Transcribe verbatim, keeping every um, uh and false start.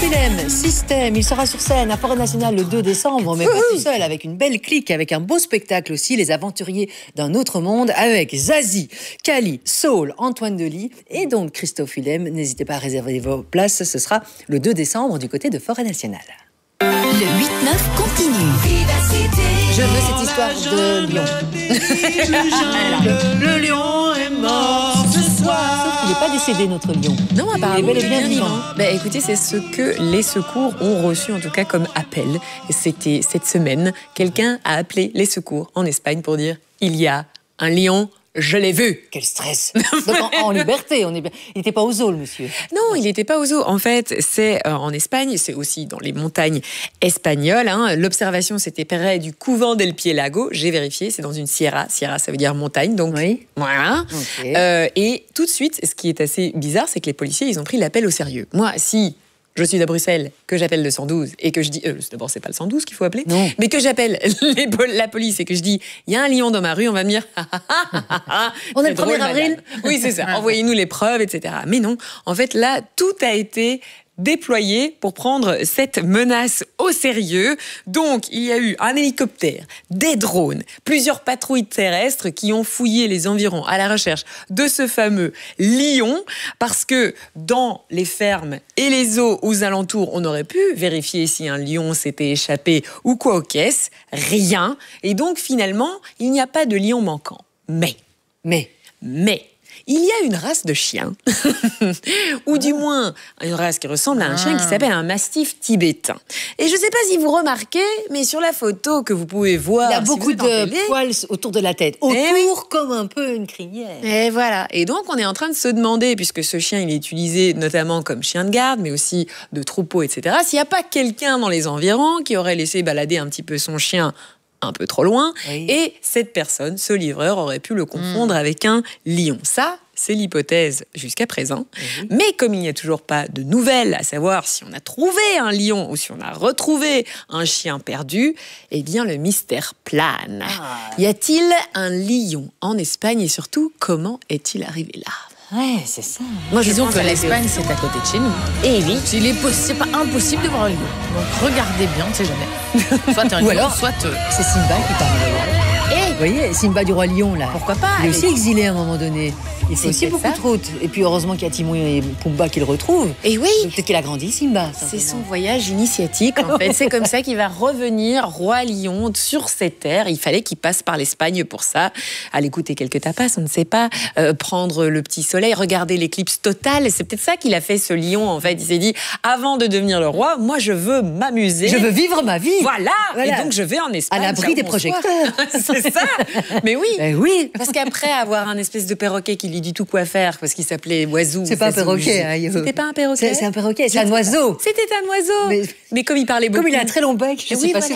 Willem, Système, il sera sur scène à Forêt Nationale le deux décembre, mais pas tout seul, avec une belle clique, avec un beau spectacle aussi, Les Aventuriers d'un autre monde, avec Zazie, Kali, Saul, Antoine Delis et donc Christophe Willem. N'hésitez pas à réserver vos places, ce sera le deux décembre du côté de Forêt Nationale. Le huit neuf continue. Je veux cette histoire de lion. le, le lion est mort ce soir. Il n'est pas décédé, notre lion. Non, apparemment, il est bel et bien vivant. Bah, écoutez, c'est ce que les secours ont reçu, en tout cas comme appel. C'était cette semaine. Quelqu'un a appelé les secours en Espagne pour dire « Il y a un lion, je l'ai vu ». Quel stress. Donc en, en liberté, on est bien. Il n'était pas au zoo, le monsieur. Non, il n'était pas au zoo. En fait, c'est euh, en Espagne, c'est aussi dans les montagnes espagnoles. Hein. L'observation, c'était près du couvent del Piélago. J'ai vérifié, c'est dans une sierra. Sierra, ça veut dire montagne, donc oui. Voilà. Okay. Euh, et tout de suite, ce qui est assez bizarre, c'est que les policiers, ils ont pris l'appel au sérieux. Moi, si je suis à Bruxelles, que j'appelle le cent douze et que je dis... Euh, D'abord, c'est pas le cent douze qu'il faut appeler. Non. Mais que j'appelle les, la police et que je dis « Il y a un lion dans ma rue », on va me dire « On est le premier avril ?» Oui, c'est ça. Envoyez-nous les preuves, et cetera. Mais non, en fait, là, tout a été déployé pour prendre cette menace au sérieux. Donc, il y a eu un hélicoptère, des drones, plusieurs patrouilles terrestres qui ont fouillé les environs à la recherche de ce fameux lion, parce que dans les fermes et les eaux aux alentours, on aurait pu vérifier si un lion s'était échappé ou quoi aux caisses. Rien. Et donc, finalement, il n'y a pas de lion manquant. Mais, Mais, mais... il y a une race de chiens, ou du moins une race qui ressemble à un chien qui s'appelle un mastif tibétain. Et je ne sais pas si vous remarquez, mais sur la photo que vous pouvez voir, il y a si beaucoup vous êtes en de télé, poils autour de la tête. Autour, oui. comme un peu une crinière. Et voilà. Et donc, on est en train de se demander, puisque ce chien, il est utilisé notamment comme chien de garde, mais aussi de troupeau, et cetera, s'il n'y a pas quelqu'un dans les environs qui aurait laissé balader un petit peu son chien un peu trop loin, oui. et cette personne, ce livreur, aurait pu le confondre mmh. avec un lion. Ça, c'est l'hypothèse jusqu'à présent. Mmh. Mais comme il n'y a toujours pas de nouvelles, à savoir si on a trouvé un lion ou si on a retrouvé un chien perdu, eh bien, le mystère plane. Ah. Y a-t-il un lion en Espagne et surtout, comment est-il arrivé là ? Ouais, c'est ça. Moi, disons que l'Espagne, c'est à côté de chez nous. Et oui. Il est c'est pas impossible de voir un lion. Donc, regardez bien, on ne sait jamais. Soit un Ou lion, alors, soit... Euh... c'est Simba qui parle. Et vous voyez, Simba du Roi Lion, là. Pourquoi pas? Il est aussi exilé à un moment donné. Il fait aussi beaucoup ça. de routes. Et puis, heureusement qu'il y a Timon et Pumba qui le retrouvent. Et oui. Peut-être qu'il a grandi, Simba. C'est son voyage initiatique, en fait. C'est comme ça qu'il va revenir roi lion sur cette terre. Il fallait qu'il passe par l'Espagne pour ça. Aller goûter quelques tapas, on ne sait pas. Euh, prendre le petit soleil, regarder l'éclipse totale. C'est peut-être ça qu'il a fait, ce lion, en fait. Il s'est dit, avant de devenir le roi, moi, je veux m'amuser. Je veux vivre ma vie. Voilà. voilà. Et donc, je vais en Espagne. À l'abri des projecteurs. C'est ça. Mais oui. Ben oui. Parce qu'après avoir un espèce de perroquet qui lui dit tout quoi faire, parce qu'il s'appelait Oiseau. C'est pas un perroquet. Hein, C'était pas un perroquet. C'est un perroquet, c'est un oiseau. C'était un oiseau. Mais, mais comme il parlait beaucoup. Comme il a un très long bec, je oui, sais pas voilà.